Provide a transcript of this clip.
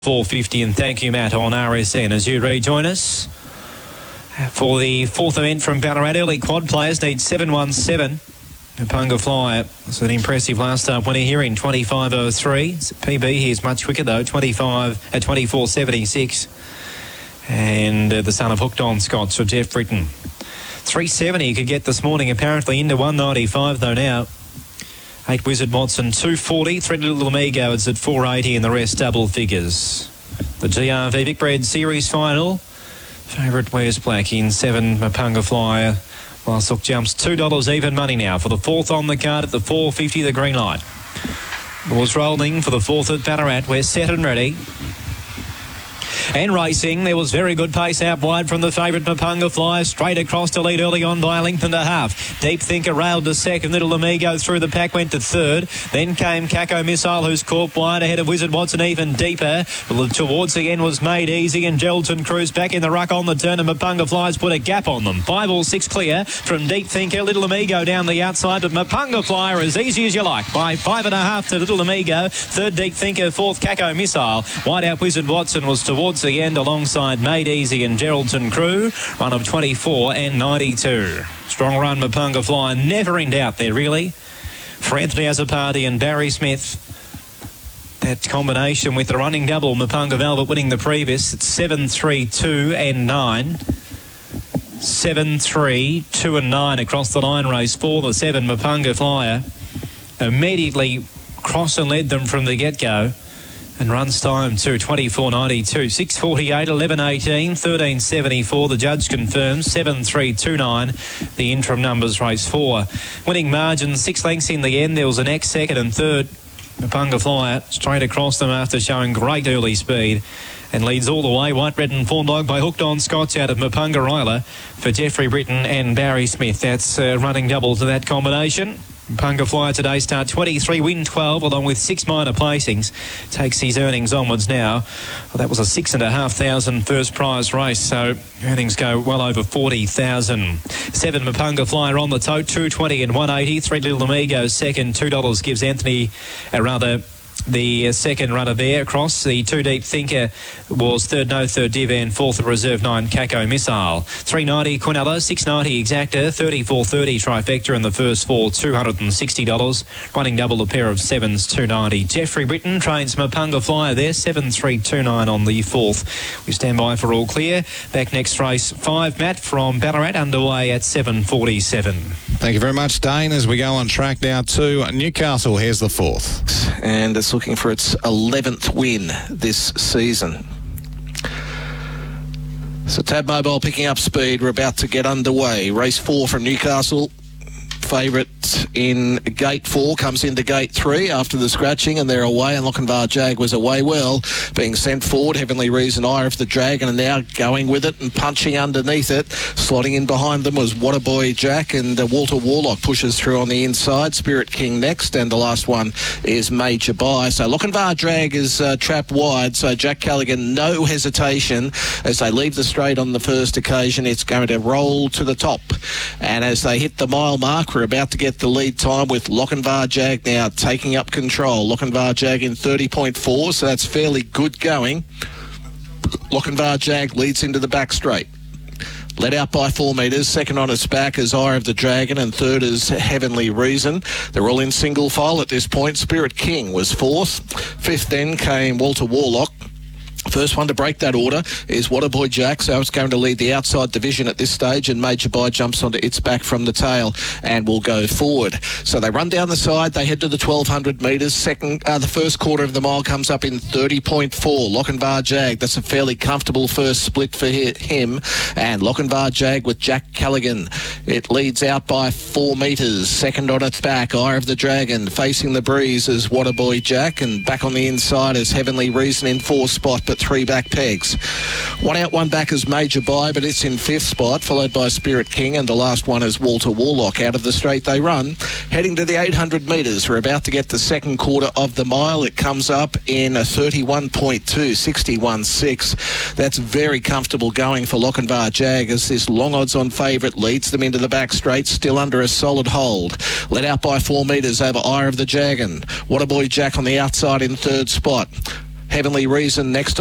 450, and thank you, Matt, on RSN as you rejoin us for the fourth event from Ballarat. Early quad players need 717. Mapunga Flyer was an impressive last start winner here in 25.03. PB here is much quicker though, 24.76. And the son of Hooked On Scots for Jeff Britton. 370 you could get this morning, apparently into 195 though now. 8 Wizard Watson, 240. 3 Little Amigo, it's at 480, and the rest double figures. The GRV Vic Bread Series final. Favourite Wears Black in 7 Mapunga Flyer. Last look jumps $2 even money now for the fourth on the card at the 450, the green light. Ball's rolling for the fourth at Ballarat. We're set and ready. And racing, there was very good pace out wide from the favourite Mapunga Flyer, straight across to lead early on by a length and a half. Deep Thinker railed to second, Little Amigo through the pack went to third. Then came Kako Missile, who's caught wide ahead of Wizard Watson even deeper. Towards the end was Made Easy, and Geraldton Cruz back in the ruck on the turn, and Mapunga Flyers put a gap on them. 5 all 6 clear from Deep Thinker. Little Amigo down the outside, but Mapunga Flyer as easy as you like by 5.5 to Little Amigo. Third Deep Thinker, fourth Kako Missile. Wide out Wizard Watson was towards the end alongside Made Easy and Geraldton Crew. Run of 24 and 92. Strong run Mapunga Flyer, never in doubt there really. For Anthony Azzopardi and Barry Smith. That combination with the running double, Mapunga Velvet winning the previous. It's 7, 3, 2 and 9. 7, 3, 2 and 9 across the line race for the 7 Mapunga Flyer. Immediately cross and led them from the get-go. And runs time to 24.92, 6.48, 11.18, 13.74. The judge confirms 7.329. The interim numbers race 4. Winning margin 6 lengths in the end. There was an X second and third. Mapunga Flyer straight across them after showing great early speed. And leads all the way. White, Red and Fawn Dog by Hooked On Scots out of Mapunga Ryler for Jeffrey Britton and Barry Smith. That's running double to that combination. Mapunga Flyer today start 23, win 12, along with 6 minor placings. Takes his earnings onwards now. Well, that was a $6,500 first prize race, so earnings go well over 40,000. 7 Mapunga Flyer on the tote, 220 and 180. 3 Little Amigo second, $2 gives Anthony the second runner there across. The 2 Deep Thinker was third, no third div, and fourth at reserve 9 Kako Missile. 390 Quinella, 690 Exacta, 34.30 Trifecta, and the first 4 $260. Running double a pair of 7s, 290. Jeffrey Britton trains Mapunga Flyer there, 7.329 on the fourth. We stand by for all clear. Back next race 5, Matt, from Ballarat, underway at 7.47. Thank you very much, Dane. As we go on track now to Newcastle, here's the fourth. And it's looking for its 11th win this season. So Tab Mobile picking up speed. We're about to get underway. Race 4 from Newcastle. Favourite in gate 4 comes into gate 3 after the scratching, and they're away, and Lochinvar Jag was away well, being sent forward. Heavenly Reason, Eye of the Dragon, and now going with it and punching underneath it. Slotting in behind them was Waterboy Jack, and Walter Warlock pushes through on the inside. Spirit King next, and the last one is Major Buy. So Lochinvar Jag is trapped wide, so Jack Callaghan, no hesitation as they leave the straight on the first occasion. It's going to roll to the top, and as they hit the mile mark, we're about to get the lead time with Lochinvar Jag now taking up control. Lochinvar Jag in 30.4, so that's fairly good going. Lochinvar Jag leads into the back straight. Led out by 4 metres. Second on its back is Eye of the Dragon, and third is Heavenly Reason. They're all in single file at this point. Spirit King was fourth. Fifth then came Walter Warlock. First one to break that order is Waterboy Jack, so it's going to lead the outside division at this stage, and Major Buy jumps onto its back from the tail and will go forward. So they run down the side, they head to the 1,200 metres. The first quarter of the mile comes up in 30.4. Lochinvar Jag, that's a fairly comfortable first split for him, and Lochinvar Jag with Jack Callaghan. It leads out by 4 metres. Second on its back, Eye of the Dragon. Facing the breeze is Waterboy Jack, and back on the inside is Heavenly Reason in 4th spot, but 3 back pegs. 1 out, 1 back is Major Buy, but it's in 5th spot, followed by Spirit King, and the last one is Walter Warlock. Out of the straight they run, heading to the 800 metres. We're about to get the second quarter of the mile. It comes up in a 31.2, 61.6. That's very comfortable going for Lochinvar Jag, as this long odds on favourite leads them into the back straight, still under a solid hold. Led out by 4 metres over Eye of the Dragon. Waterboy Jack on the outside in 3rd spot. Heavenly Reason next